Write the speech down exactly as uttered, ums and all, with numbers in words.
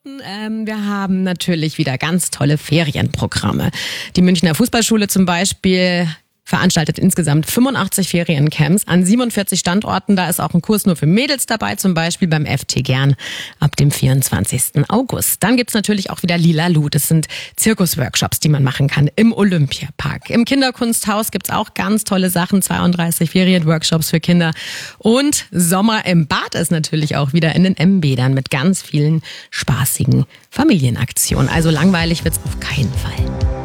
Minuten. Ähm, wir haben natürlich wieder ganz tolle Ferienprogramme. Die Münchner Fußballschule zum Beispiel veranstaltet insgesamt fünfundachtzig Feriencamps an siebenundvierzig Standorten. Da ist auch ein Kurs nur für Mädels dabei, zum Beispiel beim F T Gern ab dem vierundzwanzigsten August. Dann gibt's natürlich auch wieder Lila Lu. Das sind Zirkusworkshops, die man machen kann im Olympiapark. Im Kinderkunsthaus gibt's auch ganz tolle Sachen, zweiunddreißig Ferienworkshops für Kinder. Und Sommer im Bad ist natürlich auch wieder in den M-Bädern mit ganz vielen spaßigen Familienaktionen. Also langweilig wird's auf keinen Fall.